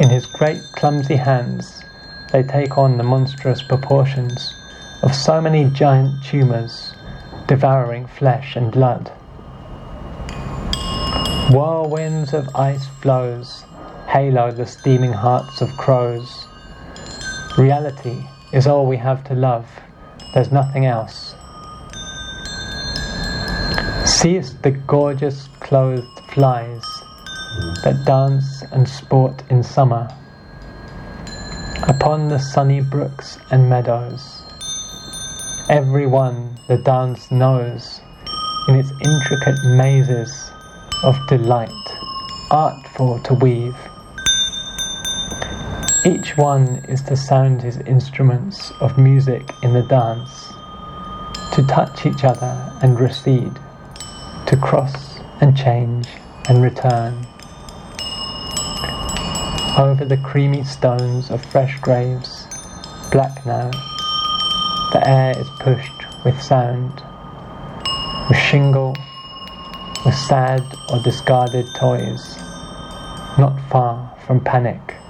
In his great clumsy hands, they take on the monstrous proportions of so many giant tumours, devouring flesh and blood. Whirlwinds of ice flows halo the steaming hearts of crows. Reality is all we have to love, there's nothing else. Seest the gorgeous clothed flies that dance and sport in summer upon the sunny brooks and meadows. Every one the dance knows in its intricate mazes of delight, artful to weave. Each one is to sound his instruments of music in the dance, to touch each other and recede, to cross and change and return. Over the creamy stones of fresh graves, black now, the air is pushed with sound, with shingle, with sad or discarded toys, not far from panic.